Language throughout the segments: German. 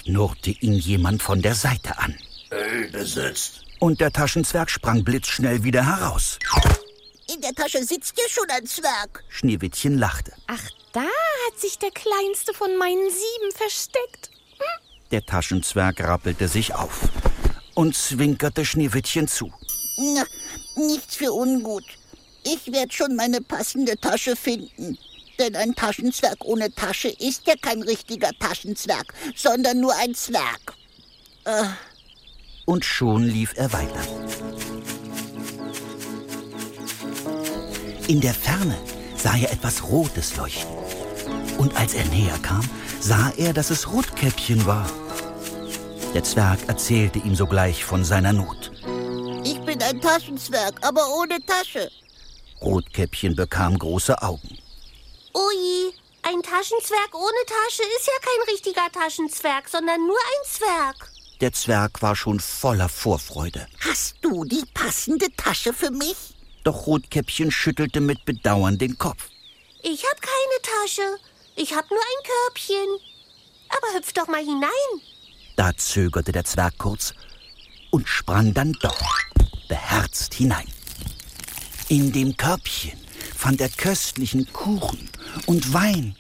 knurrte ihn jemand von der Seite an. Hey, besetzt. Und der Taschenzwerg sprang blitzschnell wieder heraus. In der Tasche sitzt ja schon ein Zwerg. Schneewittchen lachte. Ach, da hat sich der kleinste von meinen 7 versteckt. Der Taschenzwerg rappelte sich auf und zwinkerte Schneewittchen zu. Na, nichts für ungut. Ich werde schon meine passende Tasche finden. Denn ein Taschenzwerg ohne Tasche ist ja kein richtiger Taschenzwerg, sondern nur ein Zwerg. Und schon lief er weiter. In der Ferne sah er etwas Rotes leuchten. Und als er näher kam, sah er, dass es Rotkäppchen war. Der Zwerg erzählte ihm sogleich von seiner Not. Ich bin ein Taschenzwerg, aber ohne Tasche. Rotkäppchen bekam große Augen. Ui, ein Taschenzwerg ohne Tasche ist ja kein richtiger Taschenzwerg, sondern nur ein Zwerg. Der Zwerg war schon voller Vorfreude. Hast du die passende Tasche für mich? Doch Rotkäppchen schüttelte mit Bedauern den Kopf. Ich hab keine Tasche. Ich hab nur ein Körbchen. Aber hüpf doch mal hinein. Da zögerte der Zwerg kurz und sprang dann doch beherzt hinein. In dem Körbchen fand er köstlichen Kuchen und Wein.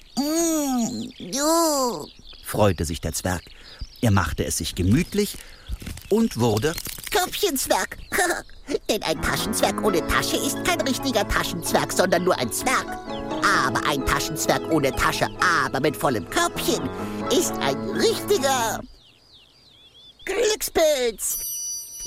Freute sich der Zwerg. Er machte es sich gemütlich und wurde Körbchenzwerg. Denn ein Taschenzwerg ohne Tasche ist kein richtiger Taschenzwerg, sondern nur ein Zwerg. Aber ein Taschenzwerg ohne Tasche, aber mit vollem Körbchen, ist ein richtiger Glückspilz.